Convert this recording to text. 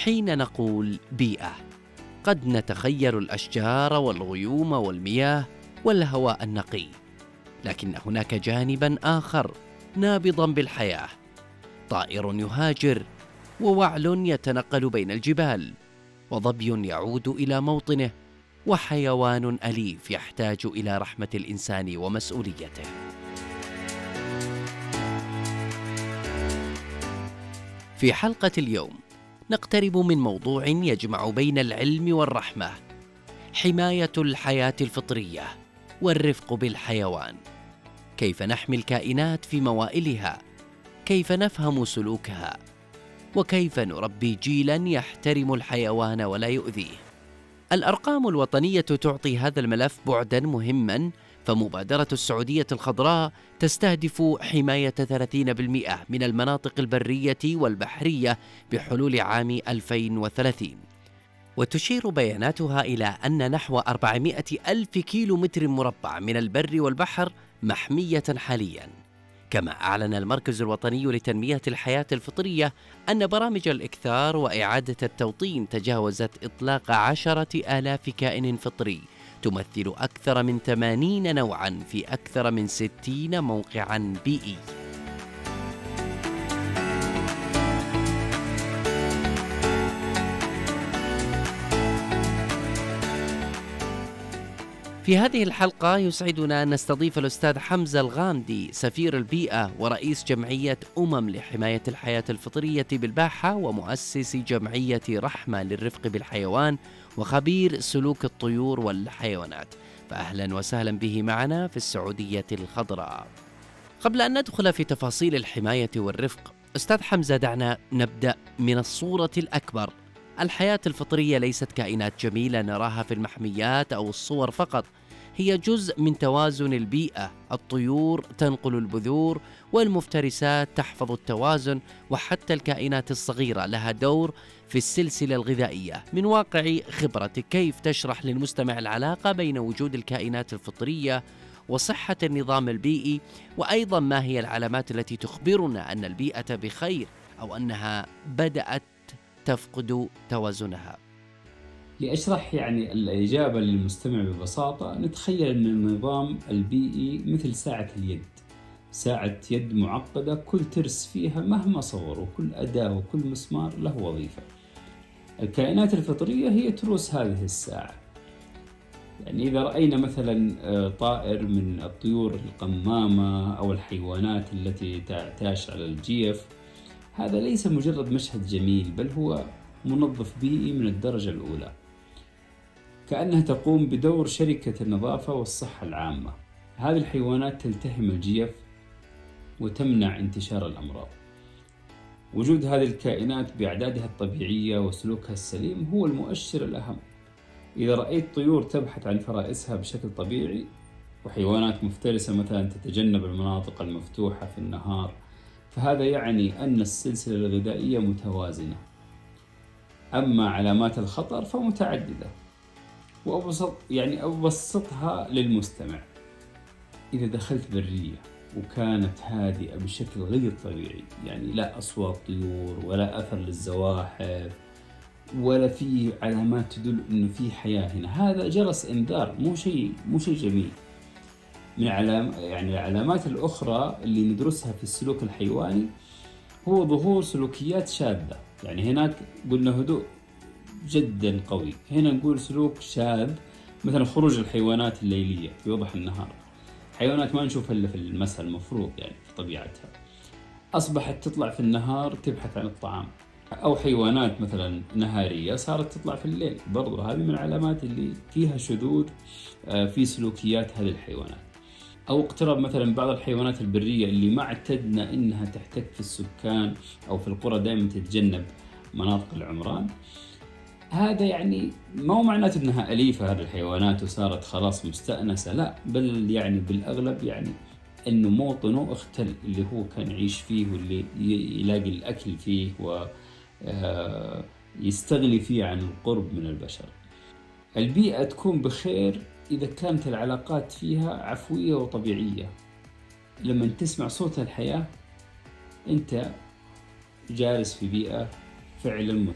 حين نقول بيئة قد نتخيل الأشجار والغيوم والمياه والهواء النقي، لكن هناك جانبا آخر نابضا بالحياة، طائر يهاجر، ووعل يتنقل بين الجبال، وظبي يعود إلى موطنه، وحيوان أليف يحتاج إلى رحمة الإنسان ومسؤوليته. في حلقة اليوم نقترب من موضوع يجمع بين العلم والرحمة: حماية الحياة الفطرية والرفق بالحيوان. كيف نحمي الكائنات في موائلها؟ كيف نفهم سلوكها؟ وكيف نربي جيلا يحترم الحيوان ولا يؤذيه؟ الأرقام الوطنية تعطي هذا الملف بعدا مهما، فمبادرة السعودية الخضراء تستهدف حماية 30% من المناطق البرية والبحرية بحلول عام 2030، وتشير بياناتها إلى أن نحو 400 ألف كيلو متر مربع من البر والبحر محمية حاليا. كما أعلن المركز الوطني لتنمية الحياة الفطرية أن برامج الإكثار وإعادة التوطين تجاوزت إطلاق 10,000 كائن فطري تمثل أكثر من 80 نوعا في أكثر من 60 موقعا بيئي. في هذه الحلقة يسعدنا أن نستضيف الأستاذ حمزة الغامدي، سفير البيئة ورئيس جمعية لحماية الحياة الفطرية بالباحة، ومؤسس جمعية رحمة للرفق بالحيوان، وخبير سلوك الطيور والحيوانات. فأهلا وسهلا به معنا في السعودية الخضراء. قبل أن ندخل في تفاصيل الحماية والرفق، أستاذ حمزة، دعنا نبدأ من الصورة الأكبر. الحياة الفطرية ليست كائنات جميلة نراها في المحميات أو الصور فقط، هي جزء من توازن البيئة. الطيور تنقل البذور، والمفترسات تحفظ التوازن، وحتى الكائنات الصغيرة لها دور في السلسلة الغذائية. من واقع خبرتك، كيف تشرح للمستمع العلاقة بين وجود الكائنات الفطرية وصحة النظام البيئي؟ وأيضا ما هي العلامات التي تخبرنا أن البيئة بخير أو أنها بدأت تفقد توازنها؟ لأشرح الإجابة للمستمع ببساطة، نتخيل أن النظام البيئي مثل ساعة اليد، ساعة يد معقدة كل ترس فيها مهما صغر، وكل أداة وكل مسمار له وظيفة. الكائنات الفطرية هي تروس هذه الساعة. إذا رأينا مثلا طائر من الطيور القمامة أو الحيوانات التي تعتاش على الجيف، هذا ليس مجرد مشهد جميل، بل هو منظف بيئي من الدرجة الأولى، كأنها تقوم بدور شركة النظافة والصحة العامة. هذه الحيوانات تلتهم الجيف وتمنع انتشار الأمراض. وجود هذه الكائنات بأعدادها الطبيعية وسلوكها السليم هو المؤشر الأهم. إذا رأيت طيور تبحث عن فرائسها بشكل طبيعي، وحيوانات مفترسة مثلا تتجنب المناطق المفتوحة في النهار، فهذا يعني أن السلسلة الغذائية متوازنة. أما علامات الخطر فمتعددة، وأبسطها للمستمع. إذا دخلت برية وكانت هادئة بشكل غير طبيعي، لا أصوات طيور ولا أثر للزواحف ولا في علامات تدل أنه في حياة هنا، هذا جرس إنذار، مو شيء جميل. من العلامات الأخرى اللي ندرسها في السلوك الحيواني هو ظهور سلوكيات شاذة. هناك قلنا هدوء جدا قوي، هنا نقول سلوك شاذ، مثلا خروج الحيوانات الليلية في وضح النهار، حيوانات ما نشوفها إلا في المساء المفروض في طبيعتها، أصبحت تطلع في النهار تبحث عن الطعام. أو حيوانات مثلا نهارية صارت تطلع في الليل، برضو هذه من العلامات اللي فيها شذوذ في سلوكيات هذه الحيوانات. أو اقتراب مثلا بعض الحيوانات البرية اللي ما اعتدنا إنها تحتك في السكان أو في القرى، دائما تتجنب مناطق العمران. هذا ما هو معناته إنها أليفة هذه الحيوانات وصارت خلاص مستأنسة، لا، بل بالأغلب إنه موطنه اختل، اللي هو كان يعيش فيه واللي يلاقي الأكل فيه ويستغني فيه عن القرب من البشر. البيئة تكون بخير إذا كانت العلاقات فيها عفوية وطبيعية. لما تسمع صوت الحياة أنت جالس في بيئة فعلا